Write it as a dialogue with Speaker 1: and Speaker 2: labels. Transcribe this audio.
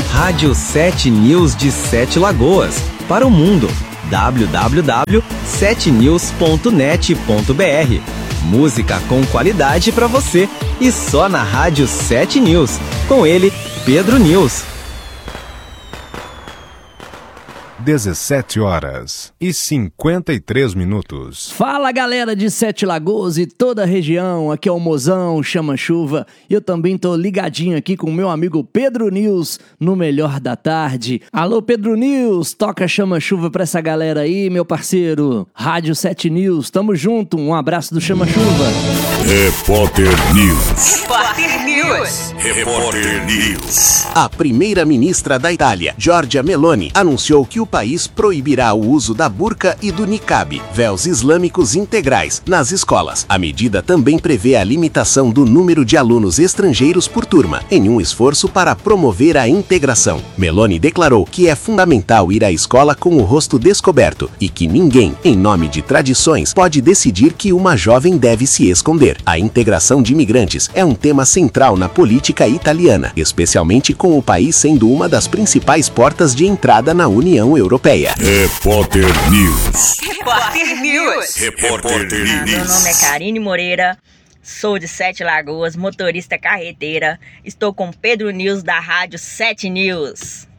Speaker 1: Rádio 7 News de Sete Lagoas, para o mundo. www.7news.net.br. Música com qualidade para você e só na Rádio 7 News. Com ele, Pedro News.
Speaker 2: 17h53.
Speaker 3: Fala, galera de Sete Lagoas e toda a região, aqui é o Mozão, Chama-Chuva, e eu também tô ligadinho aqui com o meu amigo Pedro News, no Melhor da Tarde. Alô, Pedro News, toca Chama-Chuva pra essa galera aí, meu parceiro. Rádio 7 News, tamo junto, um abraço do Chama-Chuva.
Speaker 4: Repórter News.
Speaker 5: Repórter News.
Speaker 4: Repórter News.
Speaker 6: A primeira-ministra da Itália, Giorgia Meloni, anunciou que o país proibirá o uso da burca e do niqab, véus islâmicos integrais, nas escolas. A medida também prevê a limitação do número de alunos estrangeiros por turma, em um esforço para promover a integração. Meloni declarou que é fundamental ir à escola com o rosto descoberto e que ninguém, em nome de tradições, pode decidir que uma jovem deve se esconder. A integração de imigrantes é um tema central na política italiana, especialmente com o país sendo uma das principais portas de entrada na União Europeia.
Speaker 4: Repórter News.
Speaker 5: Repórter News.
Speaker 4: Repórter
Speaker 7: Meu nome é
Speaker 4: News.
Speaker 7: Karine Moreira, sou de Sete Lagoas, motorista carreteira. Estou com Pedro News da Rádio 7 News.